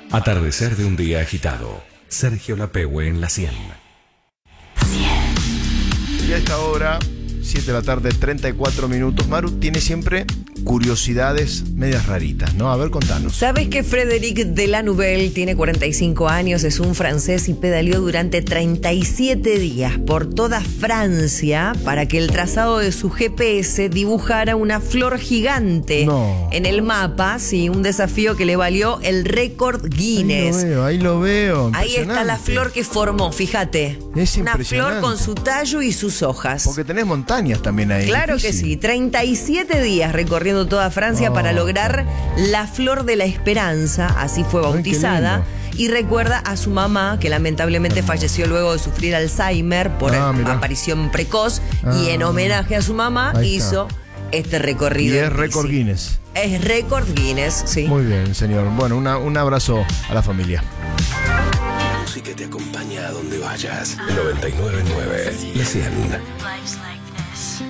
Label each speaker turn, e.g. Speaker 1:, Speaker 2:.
Speaker 1: Atardecer de un día agitado. Sergio Lapehue en la 100.
Speaker 2: Y a esta hora, 7 de la tarde, 34 minutos. Maru tiene siempre curiosidades medias raritas, ¿no? A ver, contanos.
Speaker 3: ¿Sabes que Frédéric Delanouvelle tiene 45 años, es un francés y pedaleó durante 37 días por toda Francia para que el trazado de su GPS dibujara una flor gigante en el mapa? Sí, un desafío que le valió el récord Guinness.
Speaker 2: Ahí lo veo.
Speaker 3: Ahí está la flor que formó, fíjate.
Speaker 2: Es
Speaker 3: una
Speaker 2: impresionante.
Speaker 3: flor con su tallo y sus hojas.
Speaker 2: Porque tenés montañas también ahí.
Speaker 3: Claro que sí, 37 días recorriendo toda Francia para lograr la flor de la esperanza, así fue bautizada, y recuerda a su mamá, que lamentablemente falleció luego de sufrir Alzheimer por aparición precoz, y en homenaje a su mamá hizo este recorrido.
Speaker 2: Y es récord Guinness.
Speaker 3: Es récord Guinness, sí.
Speaker 2: Muy bien, señor. Bueno, un abrazo a la familia.
Speaker 1: La música te acompaña a donde vayas. 99.9, la 100.